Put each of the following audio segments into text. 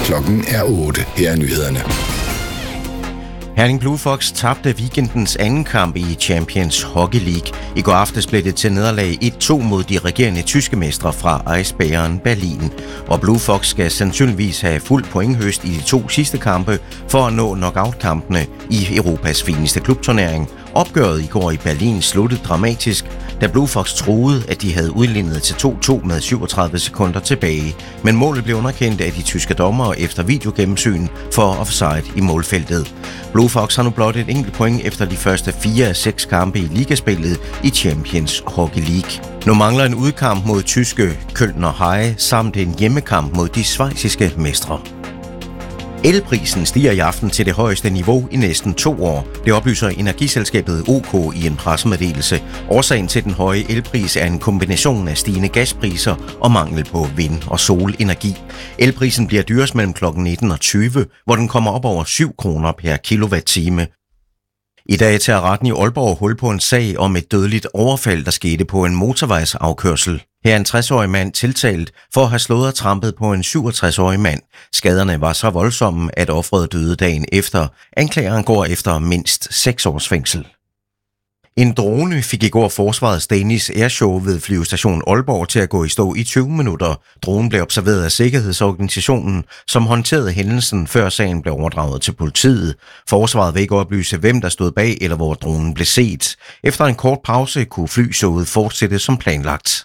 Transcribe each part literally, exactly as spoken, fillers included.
Klokken er otte. Her er nyhederne. Herning Blue Fox tabte weekendens anden kamp i Champions Hockey League. I går aftes blev det til nederlag et to mod de regerende tyske mestre fra Eisbären Berlin. Og Blue Fox skal sandsynligvis have fuld pointhøst i de to sidste kampe for at nå knockout-kampene i Europas fineste klubturnering. Opgøret i går i Berlin sluttede dramatisk, da Blue Fox troede, at de havde udlignet til to to med syvogtredive sekunder tilbage. Men målet blev underkendt af de tyske dommere efter videogennemsyn for offside i målfeltet. Blue Fox har nu blot et enkelt point efter de første fire af seks kampe i ligaspillet i Champions Hockey League. Nu mangler en udkamp mod tyske Kölner Haie samt en hjemmekamp mod de schweiziske mestre. Elprisen stiger i aften til det højeste niveau i næsten to år. Det oplyser energiselskabet O K i en pressemeddelelse. Årsagen til den høje elpris er en kombination af stigende gaspriser og mangel på vind- og solenergi. Elprisen bliver dyrest mellem klokken nitten og tyve, hvor den kommer op over syv kroner per kilowatt-time. I dag tager retten i Aalborg hul på en sag om et dødeligt overfald, der skete på en motorvejsafkørsel. Her er en tres-årig mand tiltalt for at have slået og trampet på en syvogtres-årig mand. Skaderne var så voldsomme, at offeret døde dagen efter. Anklageren går efter mindst seks års fængsel. En drone fik i går forsvarets Danish Airshow ved flyvestation Aalborg til at gå i stå i tyve minutter. Dronen blev observeret af sikkerhedsorganisationen, som håndterede hændelsen, før sagen blev overdraget til politiet. Forsvaret vil ikke oplyse, hvem der stod bag eller hvor dronen blev set. Efter en kort pause kunne flyshowet fortsætte som planlagt.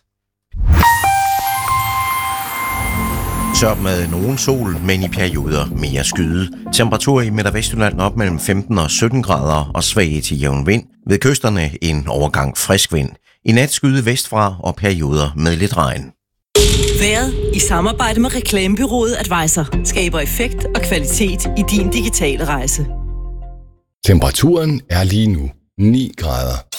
Så med nogen sol, men i perioder mere skyde. Temperatur i Midt- og Vestjylland op mellem femten og sytten grader og svag til jævn vind. Ved kysterne en overgang frisk vind. I nat skyde vestfra og perioder med lidt regn. Vejret i samarbejde med reklamebureauet Advisor skaber effekt og kvalitet i din digitale rejse. Temperaturen er lige nu ni grader.